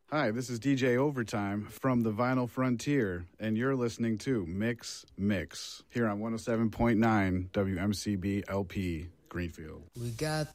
Hi, this is DJ Overtime from the Vinyl Frontier, and you're listening to Mix Mix here on 107.9 WMCB LP Greenfield. We got